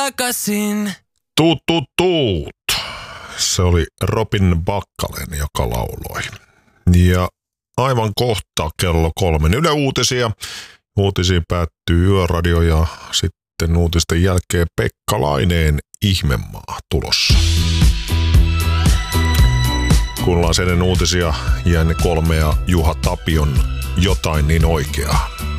takaisin. Tuut. Se oli Robin Bakkalen, joka lauloi. Ja aivan kohta kello 3 Yle Uutisia. Uutisiin päättyy Yöradio ja sitten uutisten jälkeen Pekka Laineen Ihmemaa tulossa. Kuunnellaan sen uutisia Jänne 3 ja Juha Tapion Jotain niin oikeaa.